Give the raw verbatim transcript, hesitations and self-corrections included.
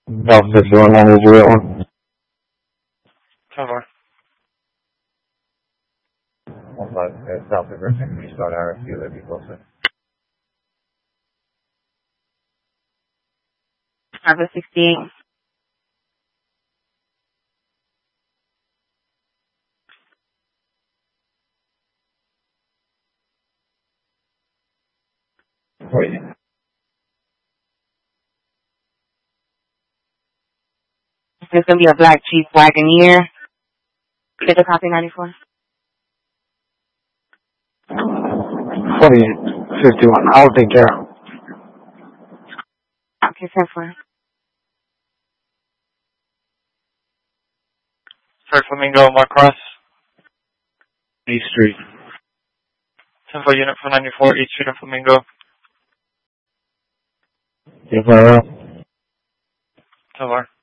Delta doing one over that one. Cover. One five, uh, South River, can you start R F Q, that'd be closer. Bravo sixty-eight. Wait. There's going to be a black Jeep Wagoneer. Get the copy ninety-four. forty-eight fifty-one. I'll take care. Okay, ten four. Third Flamingo, Mark Cross. East Street. ten four unit for ninety-four, East Street and Flamingo. Yes, I will. Cover.